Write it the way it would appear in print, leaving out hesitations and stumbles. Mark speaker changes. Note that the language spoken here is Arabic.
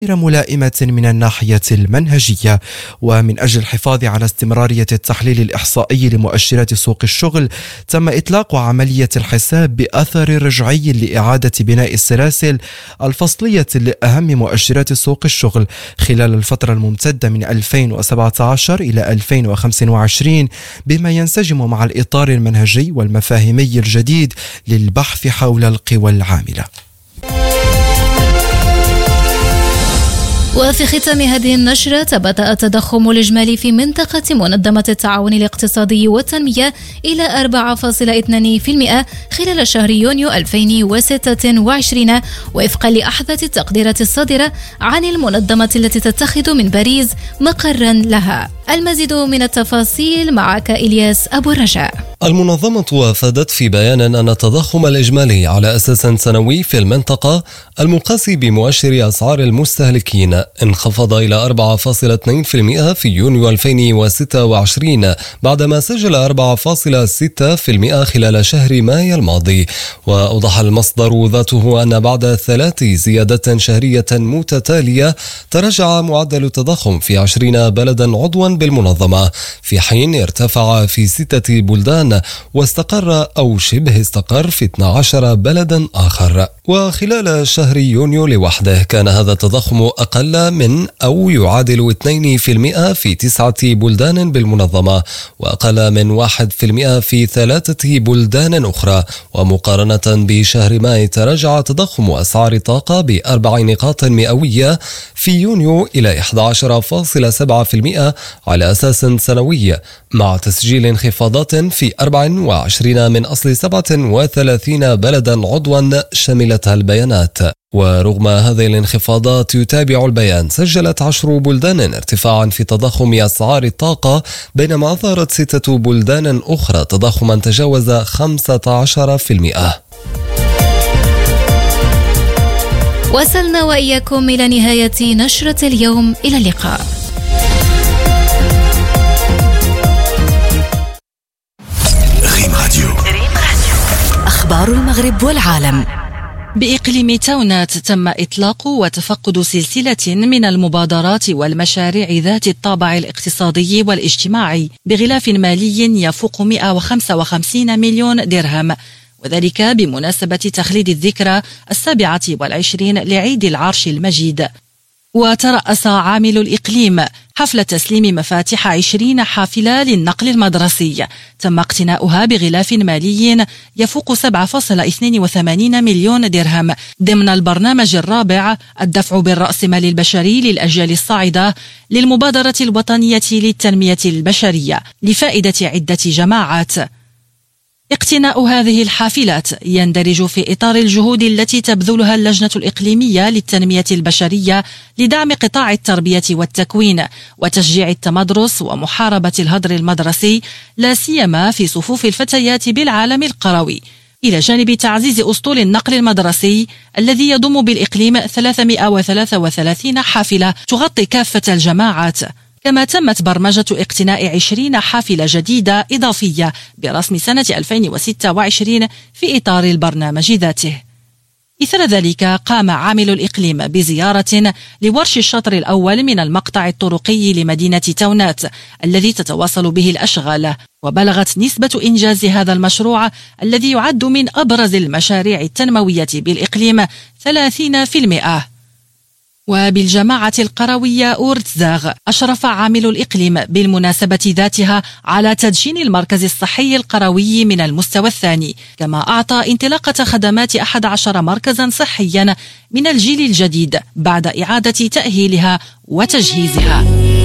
Speaker 1: ملائمة من الناحية المنهجية. ومن أجل الحفاظ على استمرارية التحليل الإحصائي لمؤشرات سوق الشغل، تم إطلاق عملية الحساب بأثر رجعي لإعادة بناء السلاسل الفصلية لأهم مؤشرات سوق الشغل خلال الفترة الممتدة من 2017 إلى 2025، بما ينسجم مع الإطار المنهجي والمفاهيمي الجديد للبحث حول القوى العاملة.
Speaker 2: وفي ختام هذه النشرة، بدأ التضخم الإجمالي في منطقة منظمة التعاون الاقتصادي والتنمية إلى 4.2% خلال شهر يونيو 2026، وفقا لأحدث التقديرات الصادرة عن المنظمة التي تتخذ من باريس مقرا لها. المزيد من التفاصيل معك إلياس أبو الرجاء.
Speaker 3: المنظمة أفادت في بيان أن التضخم الإجمالي على أساس سنوي في المنطقة المقاسي بمؤشر أسعار المستهلكين انخفض إلى 4.2% في يونيو 2026 بعدما سجل 4.6% خلال شهر مايو الماضي. وأوضح المصدر ذاته أن بعد 3 زيادات شهرية متتالية تراجع معدل التضخم في 20 بلدا عضوا بالمنظمة، في حين ارتفع في 6 بلدان واستقر أو شبه استقر في 12 بلدا آخر. وخلال شهر يونيو لوحده كان هذا التضخم أقل من أو يعادل 2% في 9 بلدان بالمنظمة، وأقل من 1% في 3 بلدان أخرى. ومقارنة بشهر ماي تراجع تضخم أسعار الطاقة ب4 نقاط مئوية في يونيو إلى 11.7% على أساس سنوي، مع تسجيل انخفاضات في 24 من أصل 37 بلدا عضوا شملتها البيانات. ورغم هذه الانخفاضات يتابع البيان سجلت 10 بلدان ارتفاعا في تضخم أسعار الطاقة، بينما أظهرت 6 بلدان أخرى تضخما تجاوز 15%.
Speaker 2: وصلنا وإياكم إلى نهاية نشرة اليوم، إلى اللقاء.
Speaker 4: أخبار المغرب والعالم.
Speaker 5: بإقليم تونات تم إطلاق وتفقد سلسلة من المبادرات والمشاريع ذات الطابع الاقتصادي والاجتماعي بغلاف مالي يفوق 155 مليون درهم، وذلك بمناسبة تخليد الذكرى 27 لعيد العرش المجيد. وترأس عامل الإقليم حفل تسليم مفاتيح 20 حافلة للنقل المدرسي تم اقتناؤها بغلاف مالي يفوق 7.82 مليون درهم ضمن البرنامج الرابع الدفع بالرأسمال البشري للأجيال الصاعدة للمبادرة الوطنية للتنمية البشرية لفائدة عدة جماعات. اقتناء هذه الحافلات يندرج في إطار الجهود التي تبذلها اللجنة الإقليمية للتنمية البشرية لدعم قطاع التربية والتكوين وتشجيع التمدرس ومحاربة الهدر المدرسي، لا سيما في صفوف الفتيات بالعالم القروي، إلى جانب تعزيز أسطول النقل المدرسي الذي يضم بالإقليم 333 حافلة تغطي كافة الجماعات. كما تمت برمجة اقتناء 20 حافلة جديدة إضافية برسم سنة 2026 في إطار البرنامج ذاته. إثر ذلك قام عامل الإقليم بزيارة لورش الشطر الأول من المقطع الطرقي لمدينة تونات الذي تتواصل به الأشغال، وبلغت نسبة إنجاز هذا المشروع الذي يعد من أبرز المشاريع التنموية بالإقليم 30%. وبالجماعة القروية أورتزاغ أشرف عامل الإقليم بالمناسبة ذاتها على تدشين المركز الصحي القروي من المستوى الثاني، كما أعطى انطلاقة خدمات 11 مركزا صحيا من الجيل الجديد بعد إعادة تأهيلها وتجهيزها.